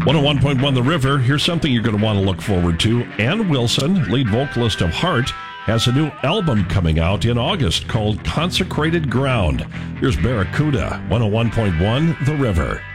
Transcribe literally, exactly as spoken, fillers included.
one oh one point one The River. Here's something you're going to want to look forward to. Ann Wilson, lead vocalist of Heart, has a new album coming out in August called Consecrated Ground. Here's Barracuda, one oh one point one The River.